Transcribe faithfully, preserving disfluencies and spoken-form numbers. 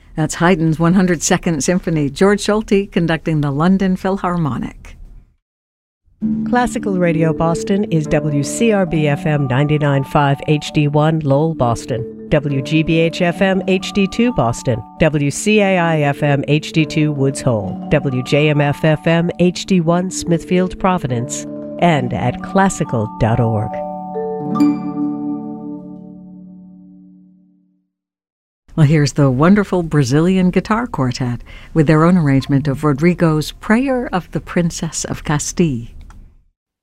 That's Haydn's one hundred second Symphony, George Solti conducting the London Philharmonic. Classical Radio Boston is W C R B F M ninety-nine point five H D one Lowell, Boston, W G B H F M H D two Boston, W C A I F M H D two Woods Hole, W J M F F M H D one Smithfield, Providence, and at classical dot org. Well, here's the wonderful Brazilian Guitar Quartet with their own arrangement of Rodrigo's Prayer of the Princess of Castile.